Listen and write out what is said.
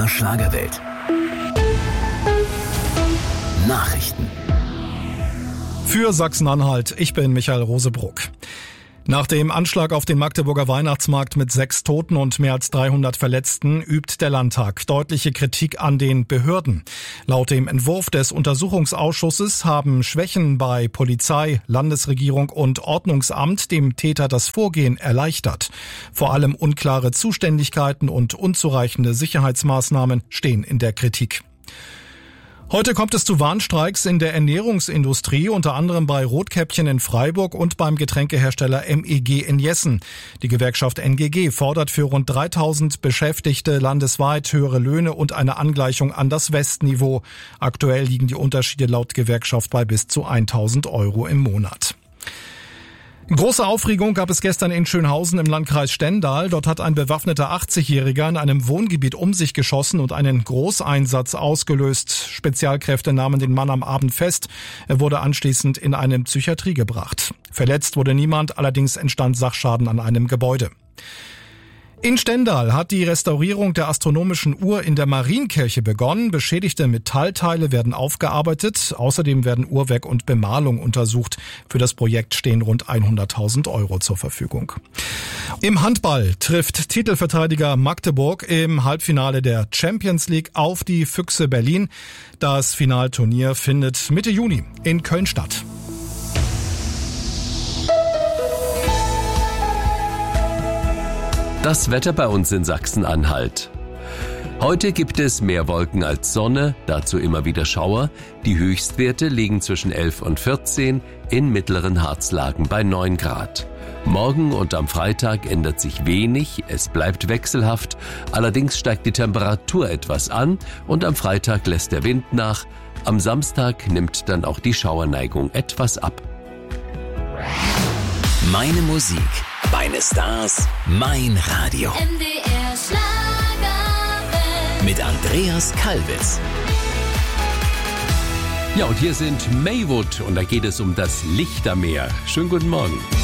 MDR Schlagerwelt. Nachrichten. Für Sachsen-Anhalt, ich bin Michael Rosebruck. Nach dem Anschlag auf den Magdeburger Weihnachtsmarkt mit 6 Toten und mehr als 300 Verletzten übt der Landtag deutliche Kritik an den Behörden. Laut dem Entwurf des Untersuchungsausschusses haben Schwächen bei Polizei, Landesregierung und Ordnungsamt dem Täter das Vorgehen erleichtert. Vor allem unklare Zuständigkeiten und unzureichende Sicherheitsmaßnahmen stehen in der Kritik. Heute kommt es zu Warnstreiks in der Ernährungsindustrie, unter anderem bei Rotkäppchen in Freiburg und beim Getränkehersteller MEG in Jessen. Die Gewerkschaft NGG fordert für rund 3000 Beschäftigte landesweit höhere Löhne und eine Angleichung an das Westniveau. Aktuell liegen die Unterschiede laut Gewerkschaft bei bis zu 1000 Euro im Monat. Große Aufregung gab es gestern in Schönhausen im Landkreis Stendal. Dort hat ein bewaffneter 80-Jähriger in einem Wohngebiet um sich geschossen und einen Großeinsatz ausgelöst. Spezialkräfte nahmen den Mann am Abend fest. Er wurde anschließend in eine Psychiatrie gebracht. Verletzt wurde niemand, allerdings entstand Sachschaden an einem Gebäude. In Stendal hat die Restaurierung der astronomischen Uhr in der Marienkirche begonnen. Beschädigte Metallteile werden aufgearbeitet. Außerdem werden Uhrwerk und Bemalung untersucht. Für das Projekt stehen rund 100.000 Euro zur Verfügung. Im Handball trifft Titelverteidiger Magdeburg im Halbfinale der Champions League auf die Füchse Berlin. Das Finalturnier findet Mitte Juni in Köln statt. Das Wetter bei uns in Sachsen-Anhalt. Heute gibt es mehr Wolken als Sonne, dazu immer wieder Schauer. Die Höchstwerte liegen zwischen 11 und 14, in mittleren Harzlagen bei 9 Grad. Morgen und am Freitag ändert sich wenig, es bleibt wechselhaft. Allerdings steigt die Temperatur etwas an und am Freitag lässt der Wind nach. Am Samstag nimmt dann auch die Schauerneigung etwas ab. Meine Musik, meine Stars, mein Radio. MDR Schlagerwelt. Mit Andreas Kalwitz. Ja, und hier sind Maywood und da geht es um das Lichtermeer. Schönen guten Morgen.